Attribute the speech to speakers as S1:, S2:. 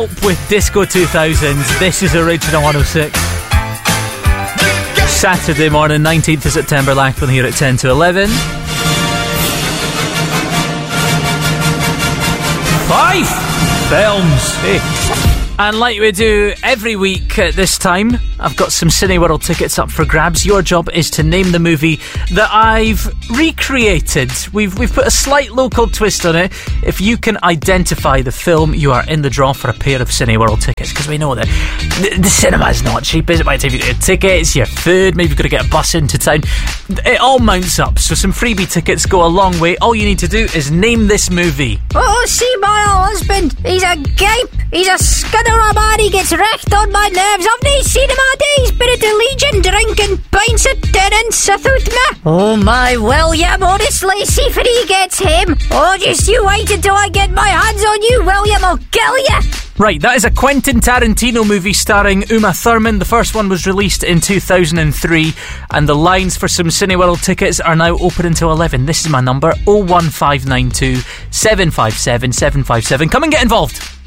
S1: With Disco 2000, this is Original 106. Saturday morning, 19th of September, Lackland here at 10 to 11. 5 films. Hey. And like we do every week at this time, I've got some Cineworld tickets up for grabs. Your job is to name the movie that I've recreated. We've put a slight local twist on it. If you can identify the film, you are in the draw for a pair of Cineworld tickets. Because we know that the cinema's not cheap, is it? By the time you get your tickets, your food, maybe you've got to get a bus into town. It all mounts up. So some freebie tickets go a long way. All you need to do is name this movie.
S2: Oh, see my old husband. He's a gape. He's a scudder man. He gets wrecked on my nerves. I've not seen him all day. He's been at the Legion drinking pints of Tennent's without me. Oh my William, honestly, see if he gets him. Oh, just you wait until I get my hands on you, William. I'll kill you.
S1: Right, that is a Quentin Tarantino movie starring Uma Thurman. The first one was released in 2003, and the lines for some Cineworld tickets are now open until 11. This is my number, 01592 757 757. Come and get involved.